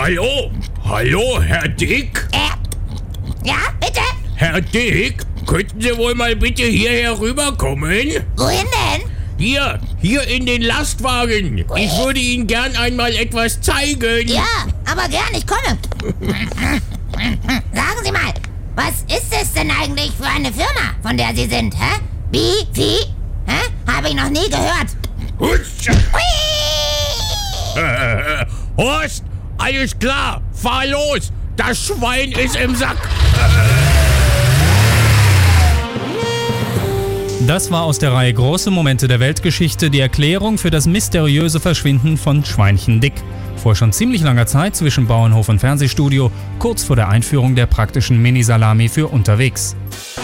Hallo? Hallo, Herr Dick? Ja, bitte? Herr Dick, könnten Sie wohl mal bitte hierher rüberkommen? Wohin denn? Hier in den Lastwagen. Ich würde Ihnen gern einmal etwas zeigen. Ja, aber gern, ich komme. Sagen Sie mal, was ist es denn eigentlich für eine Firma, von der Sie sind, hä? Bifi? Hä? Habe ich noch nie gehört. Horst, alles klar, fahr los. Das Schwein ist im Sack. Das war aus der Reihe Große Momente der Weltgeschichte die Erklärung für das mysteriöse Verschwinden von Schweinchen Dick. Vor schon ziemlich langer Zeit zwischen Bauernhof und Fernsehstudio, kurz vor der Einführung der praktischen Mini-Salami für unterwegs.